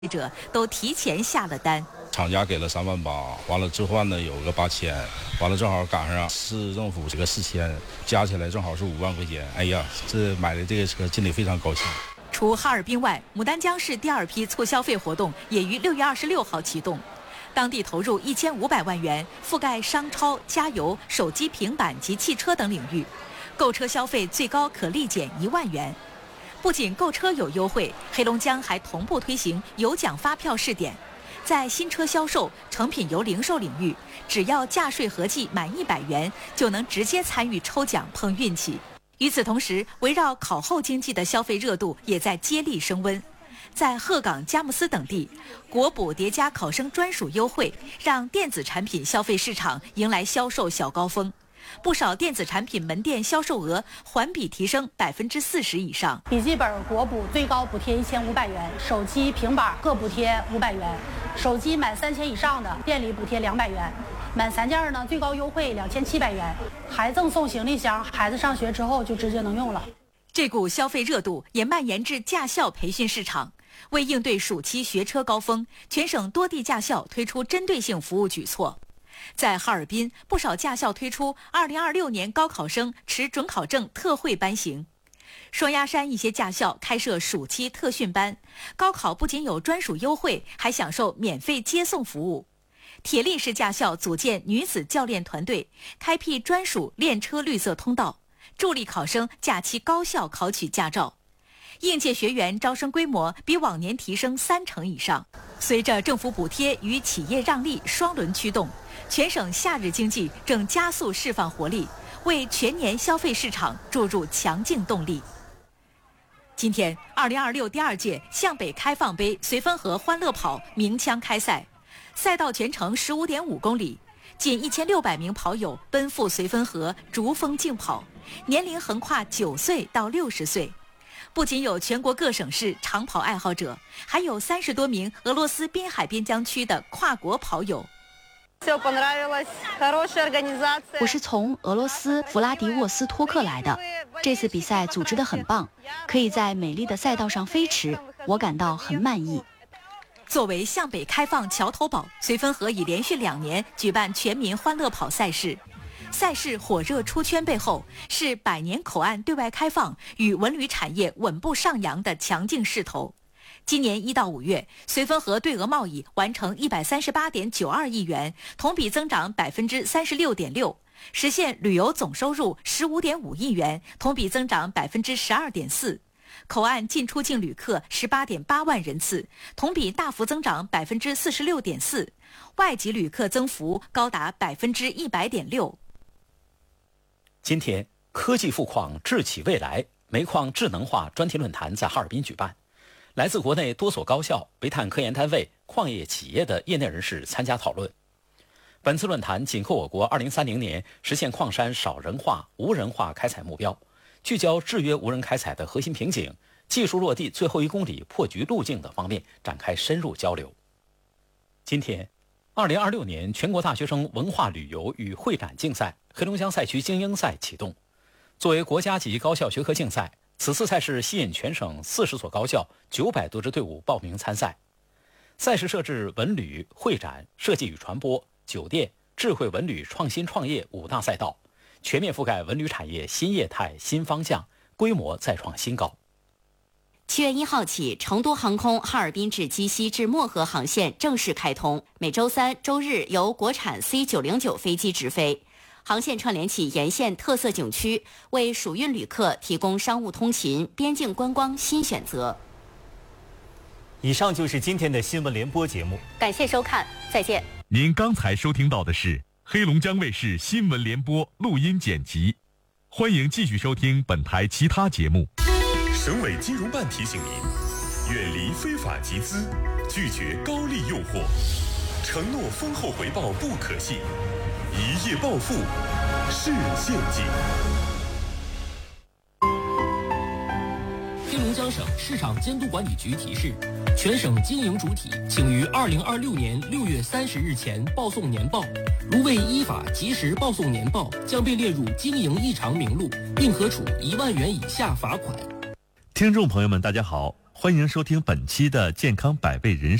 者都提前下了单。 厂家给了38000，完了置换呢有个8000，完了正好赶上市政府这个4000，加起来正好是5万块钱。哎呀，这买的这个车心里非常高兴。 除哈尔滨外，牡丹江市第2批促消费活动也于6月26号启动，当地投入1500万元，覆盖商超、加油、手机、平板及汽车等领域，购车消费最高可立减1万元。不仅购车有优惠，黑龙江还同步推行有奖发票试点。在新车销售、成品油零售领域，只要价税合计满100元，就能直接参与抽奖碰运气。与此同时，围绕考后经济的消费热度也在接力升温。在鹤岗、佳木斯等地，国补叠加考生专属优惠，让电子产品消费市场迎来销售小高峰。不少电子产品门店销售额环比提升40%以上。 笔记本国补最高补贴1500元，手机、平板各补贴500元，手机满3000以上的店里补贴200元，满3件呢最高优惠2700元，还赠送行李箱，孩子上学之后就直接能用了。 这股消费热度也蔓延至驾校培训市场。为应对暑期学车高峰，全省多地驾校推出针对性服务举措。在哈尔滨，不少驾校推出2026年高考生持准考证特惠班型。双鸭山一些驾校开设暑期特训班，高考不仅有专属优惠，还享受免费接送服务。铁力市驾校组建女子教练团队，开辟专属练车绿色通道，助力考生假期高效考取驾照。应届学员招生规模比往年提升30%以上。随着政府补贴与企业让利双轮驱动，全省夏日经济正加速释放活力，为全年消费市场注入强劲动力。今天，2026第2届向北开放杯绥芬河欢乐跑鸣枪开赛，赛道全程15.5公里，近1600名跑友奔赴绥芬河逐峰竞跑，年龄横跨9岁到60岁。不仅有全国各省市长跑爱好者，还有30多名俄罗斯滨海边疆区的跨国跑友。 我是从俄罗斯弗拉迪沃斯托克来的，这次比赛组织得很棒，可以在美丽的赛道上飞驰，我感到很满意。 作为向北开放桥头堡，绥芬河已连续2年举办全民欢乐跑赛事。赛事火热出圈背后，是百年口岸对外开放与文旅产业稳步上扬的强劲势头。今年1到5月，绥芬河对俄贸易完成138.92亿元，同比增长36.6%，实现旅游总收入15.5亿元，同比增长12.4%。口岸进出境旅客18.8万人次，同比大幅增长46.4%，外籍旅客增幅高达100.6%。 今天，科技富矿智企未来煤矿智能化专题论坛在哈尔滨举办，来自国内多所高校、煤炭科研单位、矿业企业的业内人士参加讨论。本次论坛紧扣我国2030年实现矿山少人化、无人化开采目标，聚焦制约无人开采的核心瓶颈、技术落地最后1公里破局路径等方面展开深入交流。今天，2026年全国大学生文化旅游与会展竞赛黑龙江赛区精英赛启动。作为国家级高校学科竞赛，此次赛事吸引全省40所高校900多支队伍报名参赛。赛事设置文旅、会展、设计与传播、酒店、智慧文旅创新创业5大赛道，全面覆盖文旅产业新业态新方向，规模再创新高。 7月1号起，成都航空哈尔滨至鸡西至漠河航线正式开通，每周3、周日由国产 C909 飞机直飞。航线串联起沿线特色景区，为暑运旅客提供商务通勤、边境观光新选择。 以上就是今天的新闻联播节目， 感谢收看，再见。 您刚才收听到的是黑龙江卫视新闻联播录音剪辑，欢迎继续收听本台其他节目。 省委金融办提醒您，远离非法集资，拒绝高利诱惑，承诺丰厚回报不可信，一夜暴富是陷阱。 黑龙江省市场监督管理局提示，全省经营主体请于2026年6月30日前报送年报，如未依法及时报送年报，将被列入经营异常名录，并可处1万元以下罚款。 听众朋友们，大家好， 欢迎收听本期的健康百倍人生。